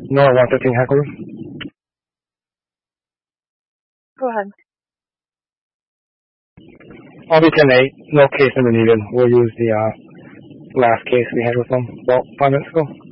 No, I want the thing hackled. Go ahead. I'll be 10-8. No case number needed. We'll use the last case we had with them about 5 minutes ago.